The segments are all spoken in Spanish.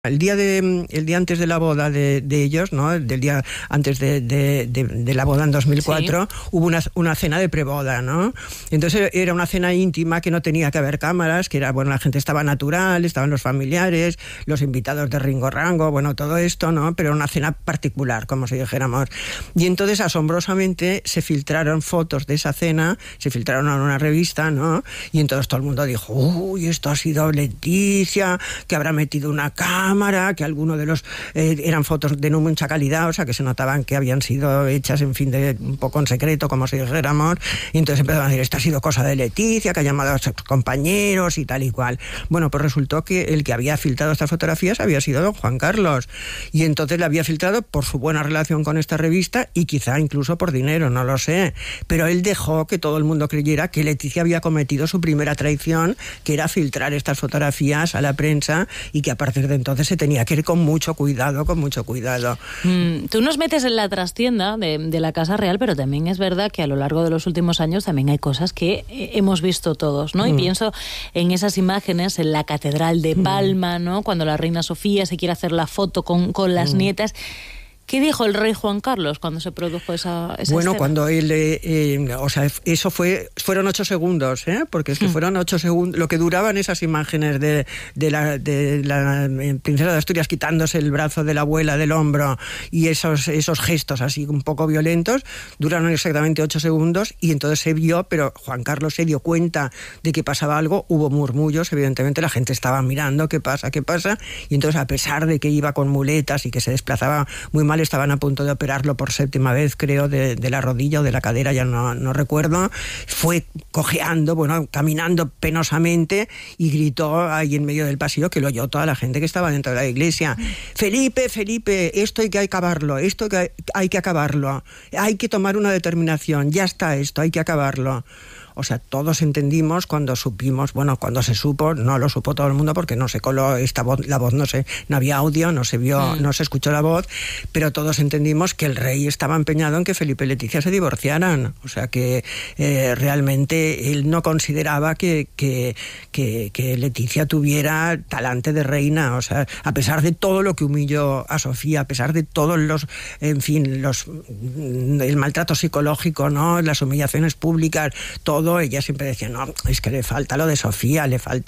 El día antes de la boda de ellos, ¿no? Del día antes de la boda en 2004, sí, hubo una cena de preboda, ¿no? Entonces era una cena íntima que no tenía que haber cámaras, que era, bueno, la gente estaba natural, estaban los familiares, los invitados de Ringo Rango, bueno, todo esto, ¿no? Pero era una cena particular, como si dijéramos. Y entonces, asombrosamente, se filtraron fotos de esa cena, se filtraron en una revista, ¿no? Y entonces todo el mundo dijo, uy, esto ha sido Leticia, que habrá metido una cámara, que algunos de los eran fotos de no mucha calidad, o sea que se notaban que habían sido hechas, en fin, de un poco en secreto, como si dijéramos, y entonces empezaron a decir, esta ha sido cosa de Leticia, que ha llamado a sus compañeros y tal y cual. Bueno, pues resultó que el que había filtrado estas fotografías había sido don Juan Carlos, y entonces la había filtrado por su buena relación con esta revista y quizá incluso por dinero, no lo sé, pero él dejó que todo el mundo creyera que Leticia había cometido su primera traición, que era filtrar estas fotografías a la prensa, y que a partir de entonces se tenía que ir con mucho cuidado, con mucho cuidado. Tú nos metes en la trastienda de la Casa Real, pero también es verdad que a lo largo de los últimos años también hay cosas que hemos visto todos, ¿no? Y pienso en esas imágenes en la Catedral de Palma, ¿no? Cuando la reina Sofía se quiere hacer la foto con las nietas. ¿Qué dijo el rey Juan Carlos cuando se produjo esa bueno, escena? Cuando él, o sea, eso fueron 8 segundos, porque es que fueron 8 segundos, lo que duraban esas imágenes de la princesa de Asturias quitándose el brazo de la abuela del hombro y esos gestos así un poco violentos, duraron exactamente 8 segundos y entonces se vio, pero Juan Carlos se dio cuenta de que pasaba algo, hubo murmullos, evidentemente la gente estaba mirando qué pasa, y entonces a pesar de que iba con muletas y que se desplazaba muy mal, estaban a punto de operarlo por 7ª vez, creo, de la rodilla o de la cadera, ya no recuerdo, fue cojeando, bueno, caminando penosamente y gritó ahí en medio del pasillo, que lo oyó toda la gente que estaba dentro de la iglesia: Felipe, esto hay que acabarlo, hay que tomar una determinación, ya está esto, hay que acabarlo. O sea, todos entendimos cuando supimos, bueno, cuando se supo, no lo supo todo el mundo porque no se coló esta voz, la voz no había audio, no se vio, no se escuchó la voz, pero todos entendimos que el rey estaba empeñado en que Felipe y Leticia se divorciaran. O sea, que realmente él no consideraba que Leticia tuviera talante de reina. O sea, a pesar de todo lo que humilló a Sofía, a pesar de todos los, en fin, el maltrato psicológico, ¿no? Las humillaciones públicas, todo, ella siempre decía, no, es que le falta lo de Sofía,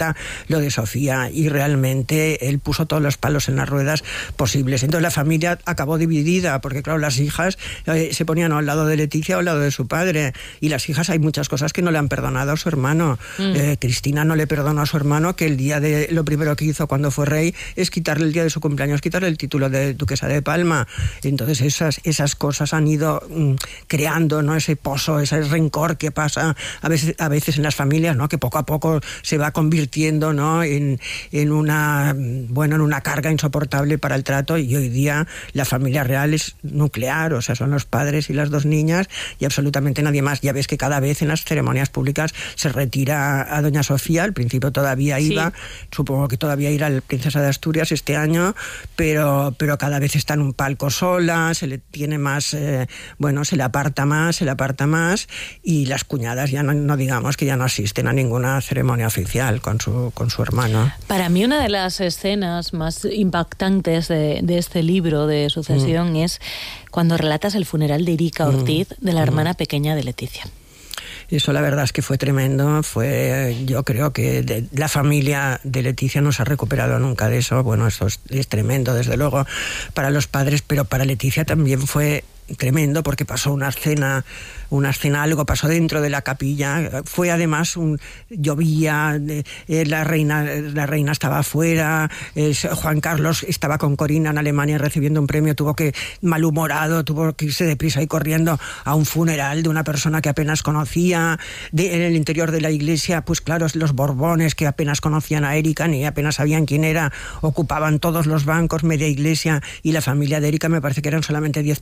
y realmente él puso todos los palos en las ruedas posibles. Entonces la familia acabó dividida, porque claro, las hijas se ponían al lado de Leticia o al lado de su padre, y las hijas hay muchas cosas que no le han perdonado a su hermano. Cristina no le perdonó a su hermano, que el día de lo primero que hizo cuando fue rey es quitarle el día de su cumpleaños, quitarle el título de duquesa de Palma. Entonces esas cosas han ido creando, ¿no? Ese pozo, ese rencor que pasa a veces en las familias, ¿no? Que poco a poco se va convirtiendo, ¿no? en una carga insoportable para el trato, y hoy día la familia real es nuclear, o sea, son los padres y las 2 niñas y absolutamente nadie más. Ya ves que cada vez en las ceremonias públicas se retira a doña Sofía, al principio todavía iba, sí. Supongo que todavía irá la princesa de Asturias este año, pero cada vez está en un palco sola, se le tiene más, se le aparta más, y las cuñadas ya no digamos que ya no asisten a ninguna ceremonia oficial con su hermano. Para mí una de las escenas más impactantes de este libro de Sucesión es cuando relatas el funeral de Erika Ortiz, de la hermana pequeña de Leticia. Eso la verdad es que fue tremendo, yo creo que la familia de Leticia no se ha recuperado nunca de eso. Bueno, eso es tremendo desde luego para los padres, pero para Leticia también fue tremendo, porque pasó una escena, algo pasó dentro de la capilla, fue además llovía, la reina estaba afuera, Juan Carlos estaba con Corina en Alemania recibiendo un premio, tuvo que irse deprisa y corriendo a un funeral de una persona que apenas conocía, en el interior de la iglesia, pues claro, los Borbones, que apenas conocían a Erika ni apenas sabían quién era, ocupaban todos los bancos, media iglesia, y la familia de Erika me parece que eran solamente 10 personas,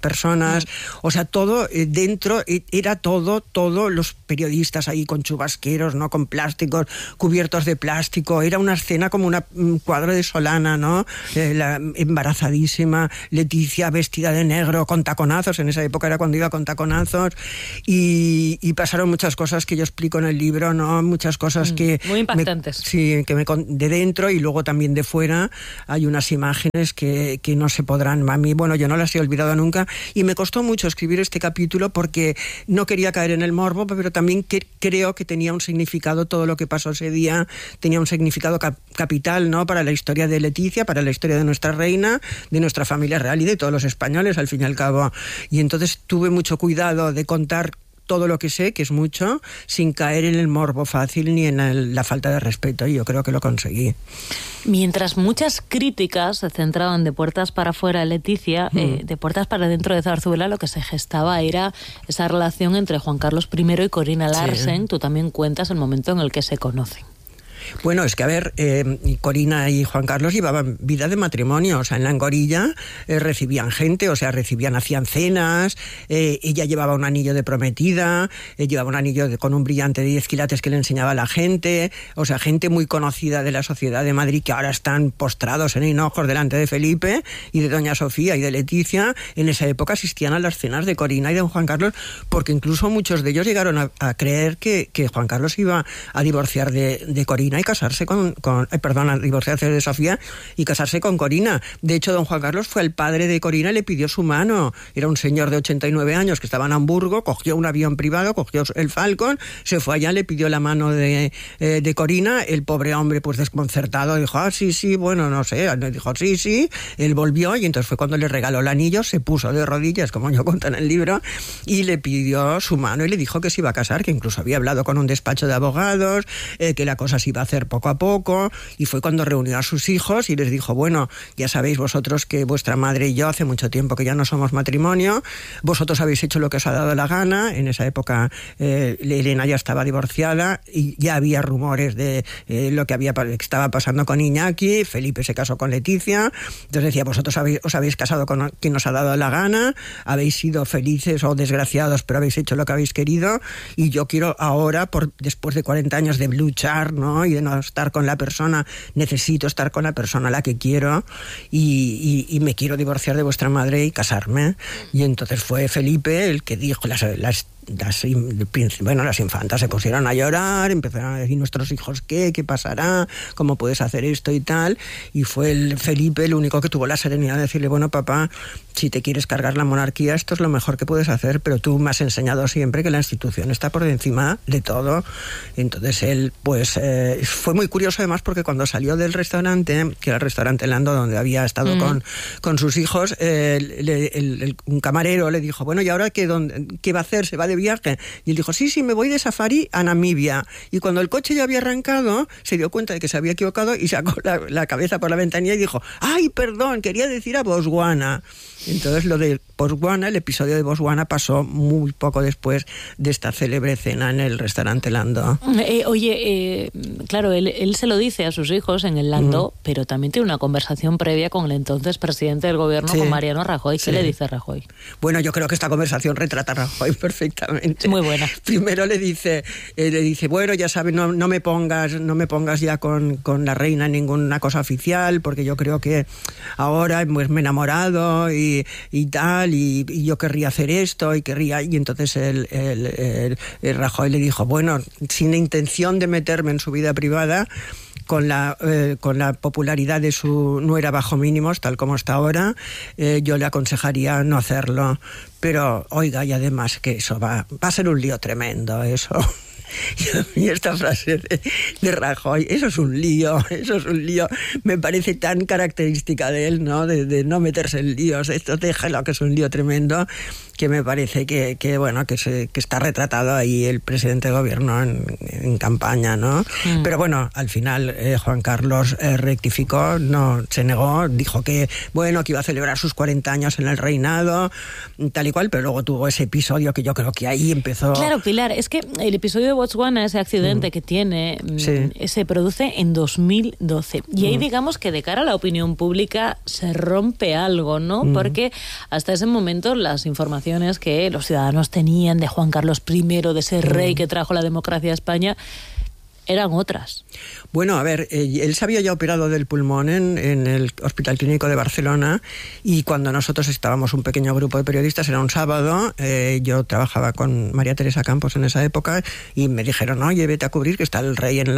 personas, o sea, todo dentro, era todo, los periodistas ahí con chubasqueros, ¿no? Con plásticos, cubiertos de plástico, era una escena como un cuadro de Solana, ¿no? La embarazadísima Leticia vestida de negro, con taconazos, en esa época era cuando iba con taconazos, y pasaron muchas cosas que yo explico en el libro, ¿no? Muchas cosas que... Muy impactantes. De dentro y luego también de fuera hay unas imágenes que no se podrán, a mí, bueno, yo no las he olvidado nunca, y me costó mucho escribir este capítulo porque no quería caer en el morbo, pero también creo que tenía un significado, todo lo que pasó ese día tenía un significado capital, ¿no? Para la historia de Leticia, para la historia de nuestra reina, de nuestra familia real y de todos los españoles, al fin y al cabo. Y entonces tuve mucho cuidado de contar todo lo que sé, que es mucho, sin caer en el morbo fácil ni en la falta de respeto, y yo creo que lo conseguí. Mientras muchas críticas se centraban de puertas para afuera, Leticia, de puertas para dentro de Zarzuela, lo que se gestaba era esa relación entre Juan Carlos I y Corina Larsen. Sí. Tú también cuentas el momento en el que se conocen. Bueno, es que a ver, Corina y Juan Carlos llevaban vida de matrimonio, o sea, en la Angorilla recibían gente, o sea, hacían cenas, ella llevaba un anillo de prometida, llevaba un anillo con un brillante de 10 quilates que le enseñaba a la gente, o sea, gente muy conocida de la sociedad de Madrid que ahora están postrados en hinojos delante de Felipe y de doña Sofía y de Leticia. En esa época asistían a las cenas de Corina y de Juan Carlos, porque incluso muchos de ellos llegaron a creer que Juan Carlos iba a divorciar de Corina y casarse a divorciarse de Sofía y casarse con Corina. De hecho, don Juan Carlos fue el padre de Corina y le pidió su mano. Era un señor de 89 años que estaba en Hamburgo, cogió un avión privado, cogió el Falcon, se fue allá, le pidió la mano de Corina. El pobre hombre, pues desconcertado, dijo, sí, bueno, no sé. Le dijo, sí. Él volvió y entonces fue cuando le regaló el anillo, se puso de rodillas, como yo cuento en el libro, y le pidió su mano y le dijo que se iba a casar, que incluso había hablado con un despacho de abogados, que la cosa se iba a hacer poco a poco, y fue cuando reunió a sus hijos y les dijo, bueno, ya sabéis vosotros que vuestra madre y yo hace mucho tiempo que ya no somos matrimonio, vosotros habéis hecho lo que os ha dado la gana. En esa época Elena ya estaba divorciada y ya había rumores de lo que estaba pasando con Iñaki. Felipe se casó con Leticia, entonces decía, vosotros os habéis casado con quien os ha dado la gana, habéis sido felices o desgraciados, pero habéis hecho lo que habéis querido, y yo quiero ahora, después de 40 años de luchar, ¿no? Y de no estar con la persona, necesito estar con la persona a la que quiero, y me quiero divorciar de vuestra madre y casarme. Y entonces fue Felipe el que dijo, las infantas se pusieron a llorar, empezaron a decir, nuestros hijos, ¿qué pasará? ¿Cómo puedes hacer esto y tal? Y fue el Felipe el único que tuvo la serenidad de decirle, bueno, papá, si te quieres cargar la monarquía, esto es lo mejor que puedes hacer, pero tú me has enseñado siempre que la institución está por encima de todo. Entonces él, pues, fue muy curioso además, porque cuando salió del restaurante, que era el restaurante Lando, donde había estado con sus hijos, un camarero le dijo, bueno, ¿y ahora qué va a hacer? ¿Se va de viaje? Y él dijo, sí, me voy de safari a Namibia. Y cuando el coche ya había arrancado, se dio cuenta de que se había equivocado y sacó la cabeza por la ventanilla y dijo, ¡ay, perdón! Quería decir a Botswana. Entonces lo de Botswana, el episodio de Botswana, pasó muy poco después de esta célebre cena en el restaurante Lando. Claro, él se lo dice a sus hijos en el Lando, pero también tiene una conversación previa con el entonces presidente del gobierno, con Mariano Rajoy. ¿Qué le dice Rajoy? Bueno, yo creo que esta conversación retrata a Rajoy perfectamente. Muy buena. Primero le dice, bueno, ya sabes, no me pongas ya con la reina en ninguna cosa oficial, porque yo creo que ahora pues, me he enamorado y tal, y yo querría hacer esto, y entonces el Rajoy le dijo, bueno, sin intención de meterme en su vida privada, con la popularidad de su nuera bajo mínimos, tal como está ahora, yo le aconsejaría no hacerlo. Pero, oiga, y además que eso va a ser un lío tremendo, eso. Y esta frase de Rajoy, eso es un lío, me parece tan característica de él, ¿no? De no meterse en líos, esto déjalo, que es un lío tremendo, que me parece que está retratado ahí el presidente de gobierno en campaña, ¿no? Pero bueno, al final Juan Carlos rectificó, no se negó, dijo que iba a celebrar sus 40 años en el reinado, tal y cual, pero luego tuvo ese episodio que yo creo que ahí empezó... Claro, Pilar, es que el episodio de Botswana, ese accidente que tiene, se produce en 2012. Y ahí digamos que de cara a la opinión pública se rompe algo, ¿no? Porque hasta ese momento las informaciones que los ciudadanos tenían de Juan Carlos I, de ese rey que trajo la democracia a España, eran otras. Bueno, a ver, él se había ya operado del pulmón en el Hospital Clínico de Barcelona, y cuando nosotros estábamos un pequeño grupo de periodistas, era un sábado, yo trabajaba con María Teresa Campos en esa época, y me dijeron, oye, vete a cubrir que está el rey en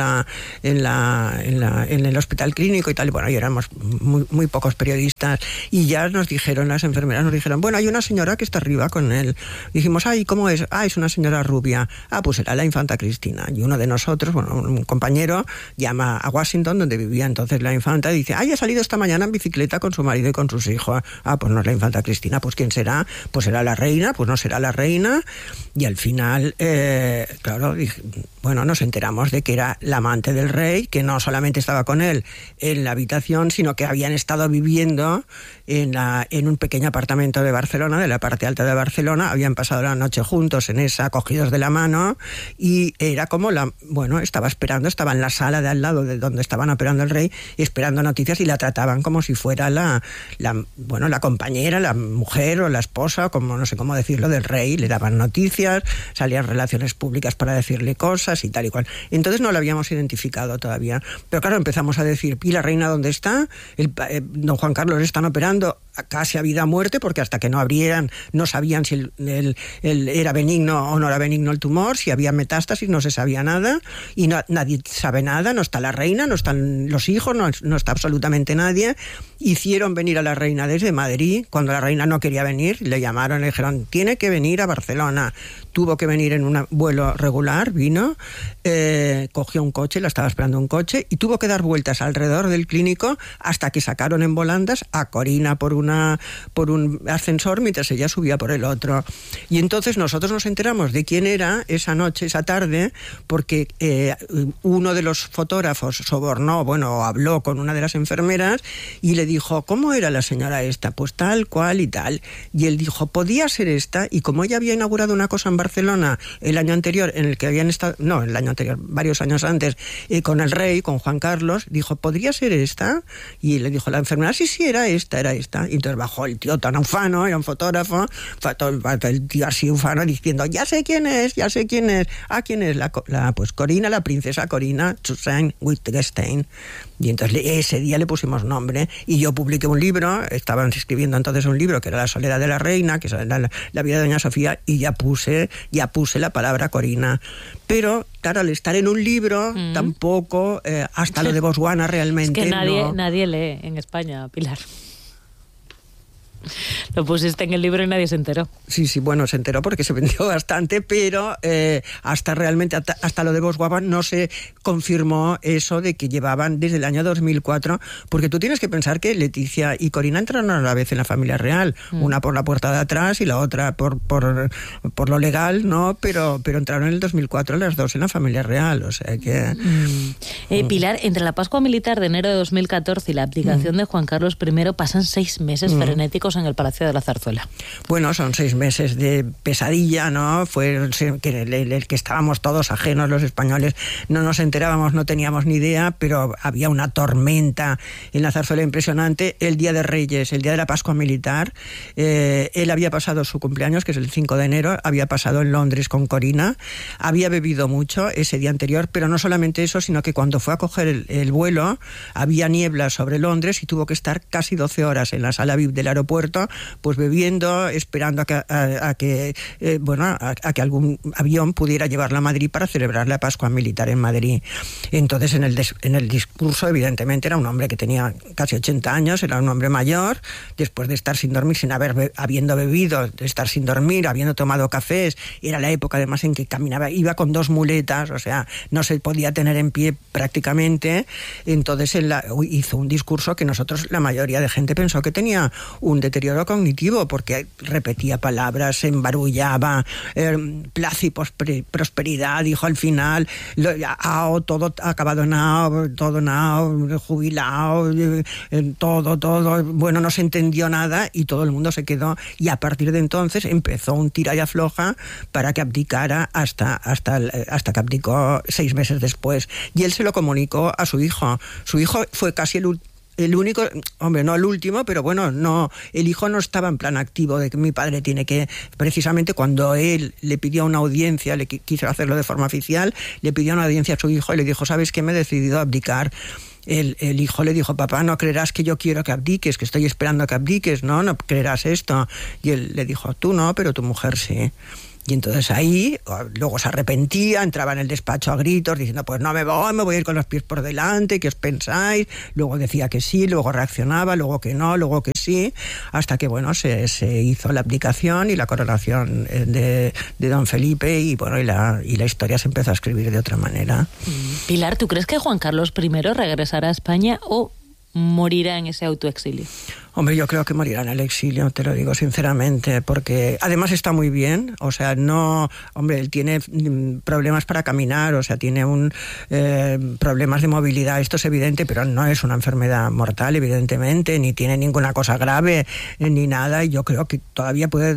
el Hospital Clínico y tal. Y bueno, y éramos muy pocos periodistas, y ya nos dijeron, las enfermeras nos dijeron, bueno, hay una señora que está arriba con él. Dijimos, ay, ¿cómo es? Ah, es una señora rubia. Ah, pues era la infanta Cristina. Y uno de nosotros, bueno, un compañero, llama a Washington, donde vivía entonces la infanta, y dice, ha salido esta mañana en bicicleta con su marido y con sus hijos. Ah, pues no es la infanta Cristina. Pues ¿quién será? Pues será la reina. Pues no será la reina. Y al final, claro, bueno, nos enteramos de que era la amante del rey, que no solamente estaba con él en la habitación, sino que habían estado viviendo en un pequeño apartamento de Barcelona, de la parte alta de Barcelona. Habían pasado la noche juntos en esa, cogidos de la mano, y era como estaba esperando, estaba en la sala de al lado de donde estaban operando el rey, esperando noticias, y la trataban como si fuera la compañera, la mujer o la esposa, como no sé cómo decirlo, del rey. Le daban noticias, salían relaciones públicas para decirle cosas y tal y cual. Entonces no lo habíamos identificado todavía. Pero claro, empezamos a decir, ¿y la reina dónde está? Don Juan Carlos le están operando casi a vida o muerte, porque hasta que no abrieran no sabían si él era benigno o no era benigno el tumor, si había metástasis, no se sabía nada, y nadie sabe nada, no está la reina, no están los hijos, no está absolutamente nadie. Hicieron venir a la reina desde Madrid, cuando la reina no quería venir, le llamaron, le dijeron, tiene que venir a Barcelona. Tuvo que venir en un vuelo regular, vino, cogió un coche, la estaba esperando un coche, y tuvo que dar vueltas alrededor del clínico hasta que sacaron en volandas a Corina por un ascensor, mientras ella subía por el otro. Y entonces nosotros nos enteramos de quién era esa noche, esa tarde, porque uno de los fotógrafos habló con una de las enfermeras y le dijo, ¿cómo era la señora esta? Pues tal, cual y tal. Y él dijo, podía ser esta, y como ella había inaugurado una cosa en Barcelona el año anterior, en el que habían estado, no, el año anterior, varios años antes, con el rey, con Juan Carlos, dijo, ¿podría ser esta? Y le dijo la enfermera, sí, era esta. Y entonces bajó el tío tan ufano, era un fotógrafo, el tío así ufano, diciendo, ya sé quién es. ¿A quién es? Pues Corina, la princesa Corina Wittgenstein. Y entonces ese día le pusimos nombre, y yo publiqué un libro, estaban escribiendo entonces un libro que era La soledad de la reina, que era la vida de doña Sofía, y ya puse la palabra Corina. Pero claro, al estar en un libro, tampoco, hasta lo de Botswana realmente. Es que nadie lee en España, Pilar. Lo pusiste en el libro y nadie se enteró. Sí, bueno, se enteró porque se vendió bastante, pero hasta lo de Botswana no se confirmó eso de que llevaban desde el año 2004, porque tú tienes que pensar que Leticia y Corina entraron a la vez en la familia real, una por la puerta de atrás y la otra por lo legal, ¿no? Pero entraron en el 2004 las dos en la familia real, o sea que... Pilar, entre la Pascua Militar de enero de 2014 y la abdicación de Juan Carlos I pasan 6 meses frenéticos en el Palacio de la Zarzuela. Bueno, son 6 meses de pesadilla, ¿no? Fue el que estábamos todos ajenos, los españoles, no nos enterábamos, no teníamos ni idea, pero había una tormenta en la Zarzuela impresionante. El Día de Reyes, el día de la Pascua Militar, él había pasado su cumpleaños, que es el 5 de enero, había pasado en Londres con Corina, había bebido mucho ese día anterior, pero no solamente eso, sino que cuando fue a coger el vuelo, había niebla sobre Londres y tuvo que estar casi 12 horas en la sala VIP del aeropuerto, pues bebiendo, esperando a que algún avión pudiera llevarla a Madrid para celebrar la Pascua Militar en Madrid. Entonces, en el discurso, evidentemente, era un hombre que tenía casi 80 años, era un hombre mayor, después de estar sin dormir, habiendo bebido, de estar sin dormir, habiendo tomado cafés. Era la época, además, en que caminaba, iba con 2 muletas, o sea, no se podía tener en pie prácticamente. Entonces, él hizo un discurso que nosotros, la mayoría de gente, pensó que tenía un deterioro cognitivo, porque repetía palabras, se embarullaba, placer y prosperidad, dijo al final, todo acabado nao, todo nao, jubilado, todo, bueno, no se entendió nada y todo el mundo se quedó, y a partir de entonces empezó un tira y afloja para que abdicara hasta que abdicó 6 meses después, y él se lo comunicó a su hijo. Su hijo fue casi el único, hombre, no el último, pero bueno, no, el hijo no estaba en plan activo de que mi padre tiene que, precisamente cuando él le pidió una audiencia, le quiso hacerlo de forma oficial, le pidió una audiencia a su hijo y le dijo, ¿sabes qué? Me he decidido a abdicar. El hijo le dijo, papá, no creerás que yo quiero que abdiques, que estoy esperando a que abdiques, no creerás esto. Y él le dijo, tú no, pero tu mujer sí. Y entonces ahí, luego se arrepentía, entraba en el despacho a gritos diciendo, pues no me voy a ir con los pies por delante, ¿qué os pensáis? Luego decía que sí, luego reaccionaba, luego que no, luego que sí, hasta que bueno, se hizo la abdicación y la coronación de don Felipe, y bueno, y la historia se empezó a escribir de otra manera. Pilar, ¿tú crees que Juan Carlos I regresará a España o morirá en ese autoexilio? Hombre, yo creo que morirá en el exilio, te lo digo sinceramente, porque además está muy bien, o sea, no, hombre, él tiene problemas para caminar, o sea, tiene problemas de movilidad, esto es evidente, pero no es una enfermedad mortal, evidentemente, ni tiene ninguna cosa grave, ni nada, y yo creo que todavía puede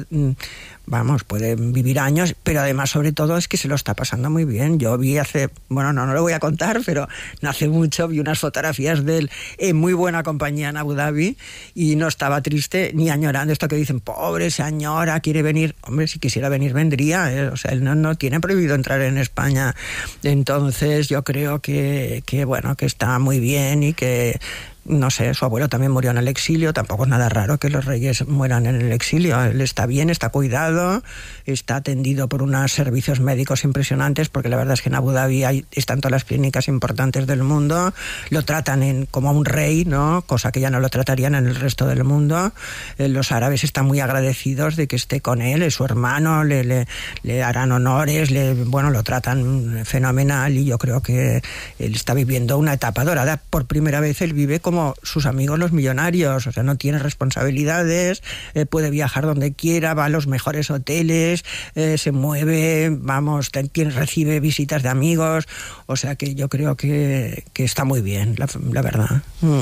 vivir años, pero además, sobre todo, es que se lo está pasando muy bien. Yo vi no lo voy a contar, pero no hace mucho vi unas fotografías de él en muy buena compañía en Abu Dhabi, y no estaba triste ni añorando esto que dicen, pobre, se añora, quiere venir. Hombre, si quisiera venir, vendría, o sea, él no tiene prohibido entrar en España. Entonces, yo creo que está muy bien y que, no sé, su abuelo también murió en el exilio, tampoco es nada raro que los reyes mueran en el exilio. Él está bien, está cuidado, está atendido por unos servicios médicos impresionantes, porque la verdad es que en Abu Dhabi están todas las clínicas importantes del mundo, lo tratan como a un rey, ¿no? Cosa que ya no lo tratarían en el resto del mundo. Los árabes están muy agradecidos de que esté con él, es su hermano, le harán honores, lo tratan fenomenal, y yo creo que él está viviendo una etapa dorada. Por primera vez él vive como sus amigos los millonarios, o sea, no tiene responsabilidades, puede viajar donde quiera, va a los mejores hoteles, se mueve, recibe visitas de amigos, o sea que yo creo que está muy bien, la verdad.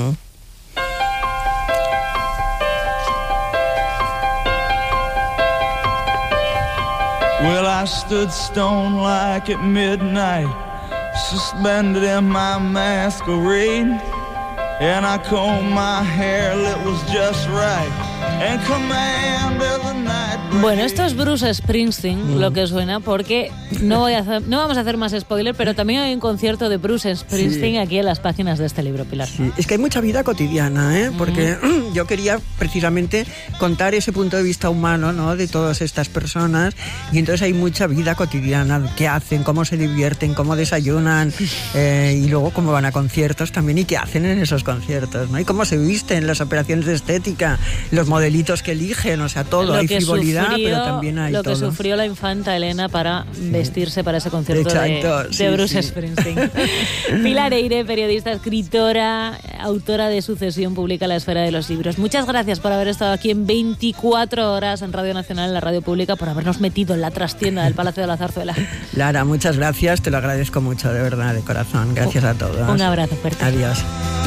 Well, I stood stone like at midnight, suspended in my masquerade. And I combed my hair, it was just right, and commanded the night. Bueno, esto es Bruce Springsteen, lo que suena, porque no vamos a hacer más spoiler, pero también hay un concierto de Bruce Springsteen aquí en las páginas de este libro, Pilar. Sí. Es que hay mucha vida cotidiana, porque yo quería precisamente contar ese punto de vista humano, ¿no?, de todas estas personas, y entonces hay mucha vida cotidiana, qué hacen, cómo se divierten, cómo desayunan, y luego cómo van a conciertos también, y qué hacen en esos conciertos, ¿no? Y cómo se visten, las operaciones de estética, los modelitos que eligen, o sea, todo, hay frivolidad, pero también hay lo todo. Que sufrió la infanta Elena para vestirse para ese concierto de Bruce Springsteen. Pilar Eyre, periodista, escritora, autora de Sucesión, publica La Esfera de los Libros. Muchas gracias por haber estado aquí en 24 horas en Radio Nacional, en la radio pública, por habernos metido en la trastienda del Palacio de la Zarzuela. Lara, muchas gracias, te lo agradezco mucho, de verdad, de corazón. Gracias a todos. Un abrazo fuerte. Adiós.